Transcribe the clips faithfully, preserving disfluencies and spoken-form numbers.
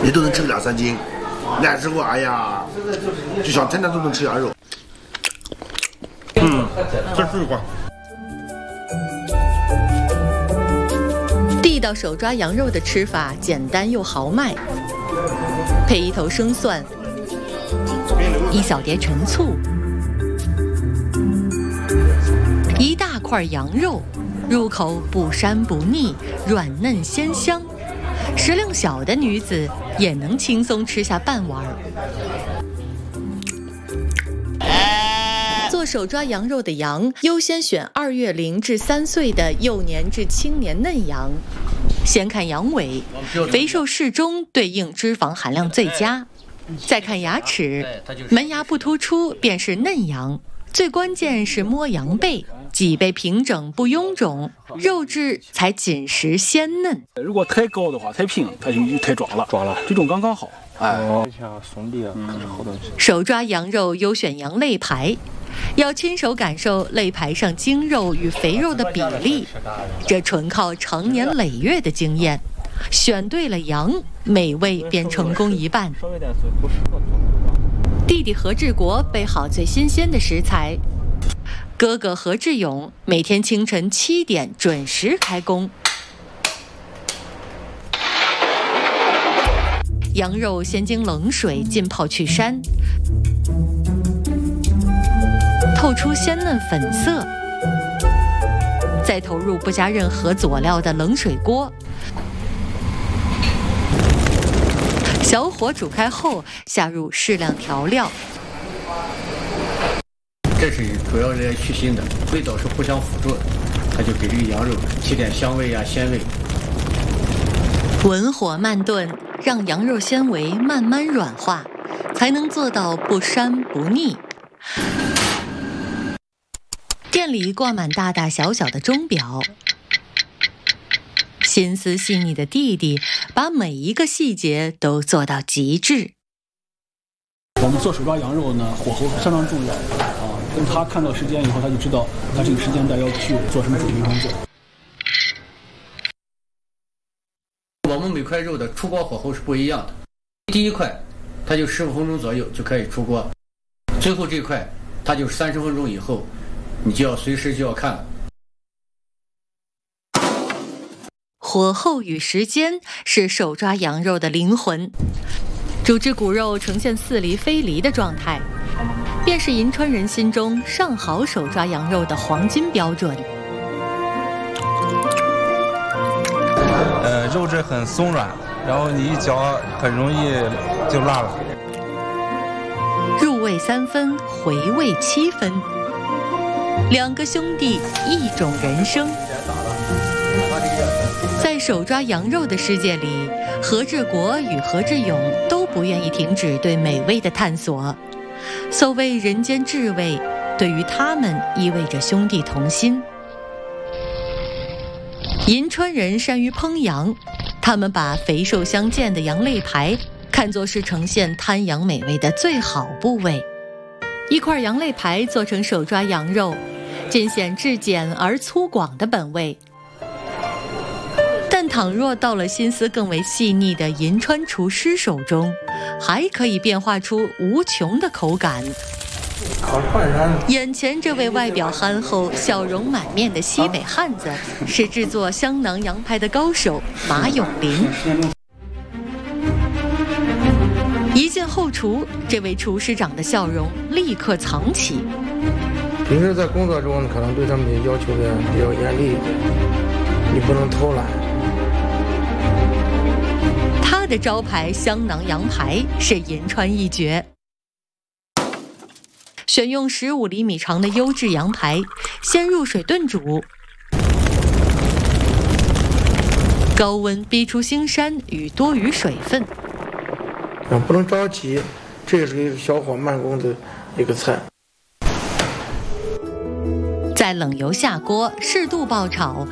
也都能吃两三斤。那时候哎呀，就想天天都能吃羊肉。嗯，这是一块。 地道手抓羊肉的吃法简单又豪迈，配一头生蒜，一小碟陈醋，一大块羊肉，入口不膻不腻，软嫩鲜香。食量小的女子也能轻松吃下半碗。做手抓羊肉的羊优先选二月龄至三岁的幼年至青年嫩羊。先看羊尾，肥瘦适中，对应脂肪含量最佳。再看牙齿，门牙不突出便是嫩羊。最关键是摸羊背，脊背平整不臃肿，肉质才紧实鲜嫩。 如果太高的话，太平，它就太壮了，壮了，这种刚刚好。哎， 像松壁啊，可是好东西。 手抓羊肉优选羊肋排，要亲手感受肋排上精肉与肥肉的比例，这纯靠长年累月的经验。选对了羊，美味便成功一半。弟弟何志国备好最新鲜的食材，哥哥何志勇每天清晨七点准时开工。羊肉先经冷水浸泡去膻，透出鲜嫩粉色，再投入不加任何佐料的冷水锅，小火煮开后下入适量调料。 这是主要是去腥的，味道是互相辅助的，它就给这个羊肉起点香味啊、鲜味。 文火慢炖，让羊肉纤维慢慢软化，才能做到不膻不腻。店里挂满大大小小的钟表，心思细腻的弟弟把每一个细节都做到极致。 我们做手抓羊肉呢，火候相当重要啊。等他看到时间以后，他就知道他这个时间段要去做什么准备工作。 我们每块肉的出锅火候是不一样的，第一块它就十五分钟左右就可以出锅，最后这块它就三十分钟以后，你就要随时就要看了。 火候与时间是手抓羊肉的灵魂，煮至骨肉呈现似离非离的状态，便是银川人心中上好手抓羊肉的黄金标准。 呃，肉质很松软，然后你一嚼很容易就辣了。 入味三分，回味七分，两个兄弟一种人生。在手抓羊肉的世界里，何志国与何志勇都不愿意停止对美味的探索。所谓人间至味，对于他们意味着兄弟同心。银川人善于烹羊，他们把肥瘦相间的羊肋排看作是呈现滩羊美味的最好部位。一块羊肋排做成手抓羊肉，尽显至简而粗犷的本味。但倘若到了心思更为细腻的银川厨师手中，还可以变化出无穷的口感。眼前这位外表憨厚、笑容满面的西北汉子，是制作香囊羊排的高手马永林。一见后厨，这位厨师长的笑容立刻藏起。 平时在工作中可能对他们的要求的比较严厉，你不能偷懒。 他的招牌香囊羊排是银川一绝。选用十五厘米长的优质羊排，先入水炖煮，高温逼出腥膻与多余水分。 啊，不能着急，这也是一个小火慢工的一个菜。 在冷油下锅，适度爆炒，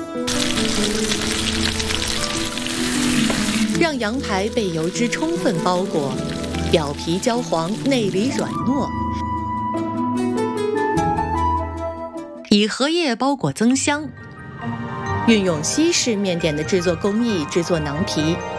让羊排被油脂充分包裹，表皮焦黄，内里软糯。以荷叶包裹增香，运用西式面点的制作工艺制作囊皮，